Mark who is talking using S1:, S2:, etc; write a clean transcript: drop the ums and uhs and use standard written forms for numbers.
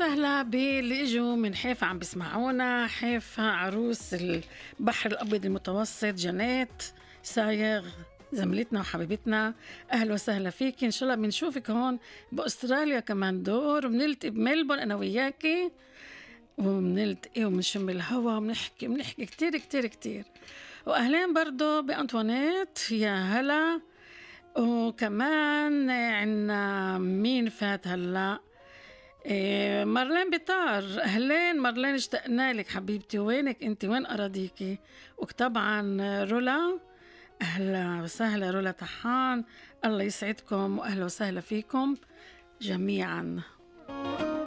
S1: وسهلا باللي اجوا من حيفا عم بيسمعونا. حيفا عروس البحر الأبيض المتوسط جنات سايغ زميلتنا وحبيبتنا، أهلا وسهلا فيك. إن شاء الله بنشوفك هون بأستراليا كمان دور، وبنلتقي بملبون أنا وياكي، وبنلتقي وبنشم الهوا وبنحكي كتير كتير كتير. وأهلين برضو بأنطوانيت، يا هلا. وكمان عنا مين فات هلأ؟ مارلين بيطار. أهلين مارلين، اشتقنا لك حبيبتي، وينك انت؟ وين أراضيكي؟ وطبعا رولا، أهلا وسهلا رولا طحان، الله يسعدكم وأهلا وسهلا فيكم جميعا.